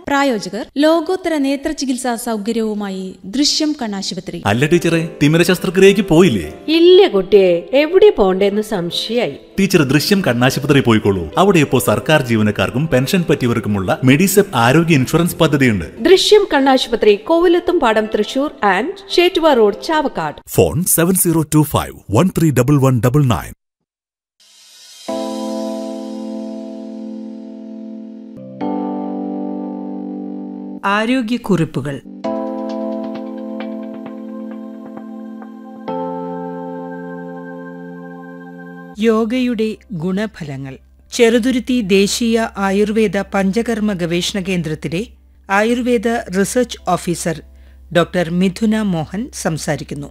പ്രായോജകർ ലോകോത്തര നേത്ര ചികിത്സാ സൗകര്യവുമായി ദൃശ്യം കണ്ണാശുപത്രി. അല്ല ടീച്ചറെ, തിമിര ശസ്ത്രക്രിയക്ക് പോയില്ലേ? ഇല്ല കുട്ടിയെ, എവിടെ പോണ്ടേന്ന് സംശയായി. ടീച്ചർ ദൃശ്യം കണ്ണാശുപത്രി പോയിക്കോളൂ. അവിടെ ഇപ്പോൾ സർക്കാർ ജീവനക്കാർക്കും പെൻഷൻ പറ്റിയവർക്കുമുള്ള മെഡിസെപ് ആരോഗ്യ ഇൻഷുറൻസ് പദ്ധതിയുണ്ട്. ദൃശ്യം കണ്ണാശുപത്രി, കോവിലത്തും പാടം, Thrissur and Chettuva road, Chavakkad. Phone 7025131199. ആരോഗ്യക്കുറിപ്പുകൾ. യോഗയുടെ ഗുണഫലങ്ങൾ. ചെറുതുരുത്തി ദേശീയ ആയുർവേദ പഞ്ചകർമ്മ ഗവേഷണ കേന്ദ്രത്തിലെ ആയുർവേദ റിസർച്ച് ഓഫീസർ ഡോക്ടർ മിഥുന മോഹൻ സംസാരിക്കുന്നു.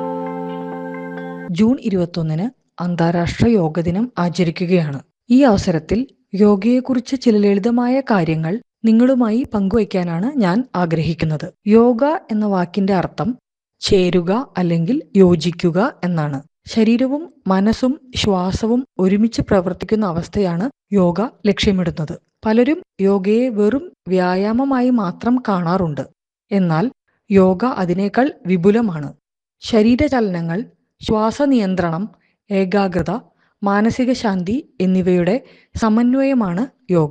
ജൂൺ 21 അന്താരാഷ്ട്ര യോഗ ദിനം ആചരിക്കുകയാണ്. ഈ അവസരത്തിൽ യോഗയെക്കുറിച്ച് ചില ലളിതമായ കാര്യങ്ങൾ നിങ്ങളുമായി പങ്കുവയ്ക്കാനാണ് ഞാൻ ആഗ്രഹിക്കുന്നത്. യോഗ എന്ന വാക്കിന്റെ അർത്ഥം ചേരുക അല്ലെങ്കിൽ യോജിക്കുക എന്നാണ്. ശരീരവും മനസ്സും ശ്വാസവും ഒരുമിച്ച് പ്രവർത്തിക്കുന്ന അവസ്ഥയാണ് യോഗ ലക്ഷ്യമിടുന്നത്. പലരും യോഗയെ വെറും വ്യായാമമായി മാത്രം കാണാറുണ്ട്. എന്നാൽ യോഗ അതിനേക്കാൾ വിപുലമാണ്. ശരീരചലനങ്ങൾ, ശ്വാസനിയന്ത്രണം, ഏകാഗ്രത, മാനസിക ശാന്തി എന്നിവയുടെ സമന്വയമാണ് യോഗ.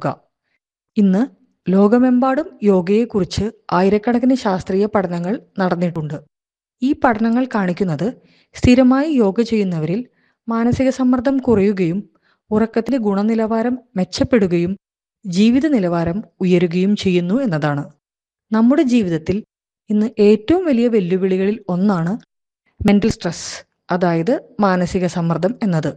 ഇന്ന് ലോകമെമ്പാടും യോഗയെക്കുറിച്ച് ആയിരക്കണക്കിന് ശാസ്ത്രീയ പഠനങ്ങൾ നടന്നിട്ടുണ്ട്. ഈ പഠനങ്ങൾ കാണിക്കുന്നത് സ്ഥിരമായി യോഗ ചെയ്യുന്നവരിൽ മാനസിക സമ്മർദ്ദം കുറയുകയും ഉറക്കത്തിന്റെ ഗുണനിലവാരം മെച്ചപ്പെടുകയും ജീവിത നിലവാരം ഉയരുകയും ചെയ്യുന്നു എന്നതാണ്. നമ്മുടെ ജീവിതത്തിൽ ഇന്ന് ഏറ്റവും വലിയ വെല്ലുവിളികളിൽ ഒന്നാണ് മെന്റൽ സ്ട്രെസ്, അതായത് മാനസിക സമ്മർദ്ദം എന്നത്.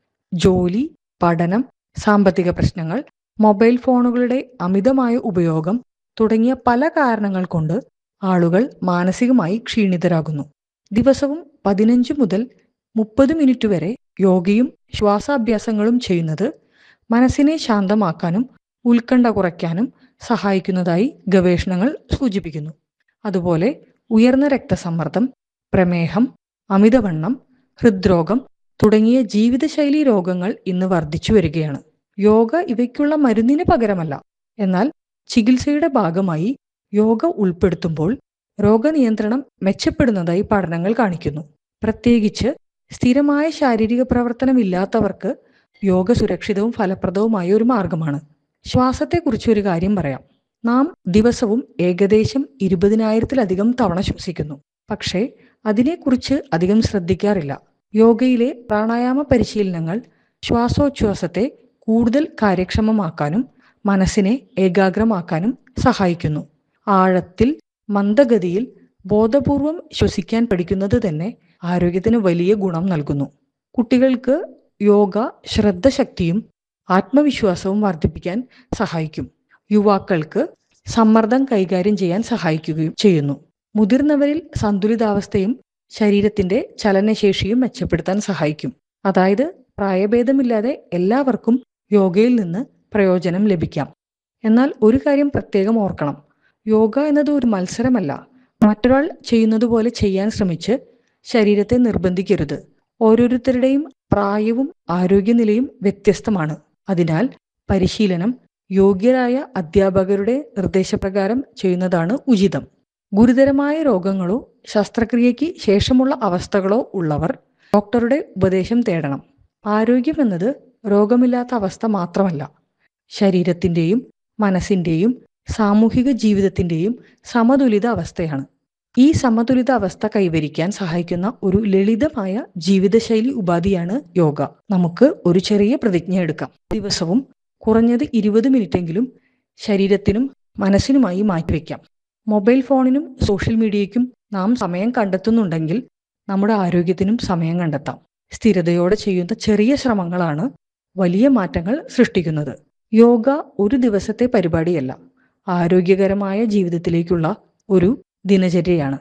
ജോലി, പഠനം, സാമ്പത്തിക പ്രശ്നങ്ങൾ, മൊബൈൽ ഫോണുകളുടെ അമിതമായ ഉപയോഗം തുടങ്ങിയ പല കാരണങ്ങൾ കൊണ്ട് ആളുകൾ മാനസികമായി ക്ഷീണിതരാകുന്നു. ദിവസവും 15 മുതൽ 30 മിനിറ്റ് വരെ യോഗയും ശ്വാസാഭ്യാസങ്ങളും ചെയ്യുന്നത് മനസ്സിനെ ശാന്തമാക്കാനും ഉത്കണ്ഠ കുറയ്ക്കാനും സഹായിക്കുന്നതായി ഗവേഷണങ്ങൾ സൂചിപ്പിക്കുന്നു. അതുപോലെ ഉയർന്ന രക്തസമ്മർദ്ദം, പ്രമേഹം, അമിതവണ്ണം, ഹൃദ്രോഗം തുടങ്ങിയ ജീവിതശൈലി രോഗങ്ങൾ ഇന്ന് വർദ്ധിച്ചു വരികയാണ്. യോഗ ഇവയ്ക്കുള്ള മരുന്നിന് പകരമല്ല. എന്നാൽ ചികിത്സയുടെ ഭാഗമായി യോഗ ഉൾപ്പെടുത്തുമ്പോൾ രോഗനിയന്ത്രണം മെച്ചപ്പെടുന്നതായി പഠനങ്ങൾ കാണിക്കുന്നു. പ്രത്യേകിച്ച് സ്ഥിരമായ ശാരീരിക പ്രവർത്തനമില്ലാത്തവർക്ക് യോഗ സുരക്ഷിതവും ഫലപ്രദവുമായ ഒരു മാർഗമാണ്. ശ്വാസത്തെക്കുറിച്ച് ഒരു കാര്യം പറയാം. നാം ദിവസവും ഏകദേശം 20,000-ലധികം തവണ ശ്വസിക്കുന്നു. പക്ഷേ അതിനെക്കുറിച്ച് അധികം ശ്രദ്ധിക്കാറില്ല. യോഗയിലെ പ്രാണായാമ പരിശീലനങ്ങൾ ശ്വാസോച്ഛ്വാസത്തെ കൂടുതൽ കാര്യക്ഷമമാക്കാനും മനസ്സിനെ ഏകാഗ്രമാക്കാനും സഹായിക്കുന്നു. ആഴത്തിൽ, മന്ദഗതിയിൽ, ബോധപൂർവം ശ്വസിക്കാൻ പഠിക്കുന്നത് തന്നെ ആരോഗ്യത്തിന് വലിയ ഗുണം നൽകുന്നു. കുട്ടികൾക്ക് യോഗ ശ്രദ്ധശക്തിയും ആത്മവിശ്വാസവും വർദ്ധിപ്പിക്കാൻ സഹായിക്കും. യുവാക്കൾക്ക് സമ്മർദ്ദം കൈകാര്യം ചെയ്യാൻ സഹായിക്കുകയും ചെയ്യുന്നു. മുതിർന്നവരിൽ സന്തുലിതാവസ്ഥയും ശരീരത്തിന്റെ ചലനശേഷിയും മെച്ചപ്പെടുത്താൻ സഹായിക്കും. അതായത് പ്രായഭേദമില്ലാതെ എല്ലാവർക്കും യോഗയിൽ നിന്ന് പ്രയോജനം ലഭിക്കാം. എന്നാൽ ഒരു കാര്യം പ്രത്യേകം ഓർക്കണം. യോഗ എന്നത് ഒരു മത്സരമല്ല. മറ്റൊരാൾ ചെയ്യുന്നത് പോലെ ചെയ്യാൻ ശ്രമിച്ച് ശരീരത്തെ നിർബന്ധിക്കരുത്. ഓരോരുത്തരുടെയും പ്രായവും ആരോഗ്യനിലയും വ്യത്യസ്തമാണ്. അതിനാൽ പരിശീലനം യോഗ്യരായ അധ്യാപകരുടെ നിർദ്ദേശപ്രകാരം ചെയ്യുന്നതാണ് ഉചിതം. ഗുരുതരമായ രോഗങ്ങളോ ശസ്ത്രക്രിയയ്ക്ക് ശേഷമുള്ള അവസ്ഥകളോ ഉള്ളവർ ഡോക്ടറുടെ ഉപദേശം തേടണം. ആരോഗ്യം എന്നത് രോഗമില്ലാത്ത അവസ്ഥ മാത്രമല്ല, ശരീരത്തിൻ്റെയും മനസ്സിൻ്റെയും സാമൂഹിക ജീവിതത്തിൻ്റെയും സമതുലിത അവസ്ഥയാണ്. ഈ സമതുലിത അവസ്ഥ കൈവരിക്കാൻ സഹായിക്കുന്ന ഒരു ലളിതമായ ജീവിതശൈലി ഉപാധിയാണ് യോഗ. നമുക്ക് ഒരു ചെറിയ പ്രതിജ്ഞ എടുക്കാം. ദിവസവും കുറഞ്ഞത് 20 മിനിറ്റെങ്കിലും ശരീരത്തിനും മനസ്സിനുമായി മാറ്റിവെക്കാം. മൊബൈൽ ഫോണിനും സോഷ്യൽ മീഡിയയ്ക്കും നാം സമയം കണ്ടെത്തുന്നുണ്ടെങ്കിൽ നമ്മുടെ ആരോഗ്യത്തിനും സമയം കണ്ടെത്താം. സ്ഥിരതയോടെ ചെയ്യുന്ന ചെറിയ ശ്രമങ്ങളാണ് വലിയ മാറ്റങ്ങൾ സൃഷ്ടിക്കുന്നത്. യോഗ ഒരു ദിവസത്തെ പരിപാടിയല്ല, ആരോഗ്യകരമായ ജീവിതത്തിലേക്കുള്ള ഒരു ദിനചര്യയാണ്.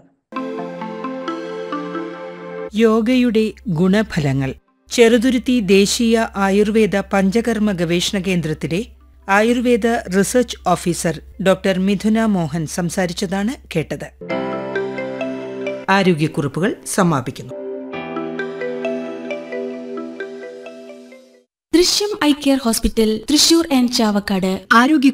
യോഗയുടെ ഗുണഫലങ്ങൾ. ചെറുതുരുത്തി ദേശീയ ആയുർവേദ പഞ്ചകർമ്മ ഗവേഷണ കേന്ദ്രത്തിലെ ആയുർവേദ റിസർച്ച് ഓഫീസർ ഡോക്ടർ മിഥുന മോഹൻ സംസാരിച്ചതാണ് കേട്ടത്. ആരോഗ്യക്കുറിപ്പുകൾ സമാപിക്കുന്നു. ദൃശ്യം eye care hospital, Thrissur and Chavakkad. ആരോഗ്യ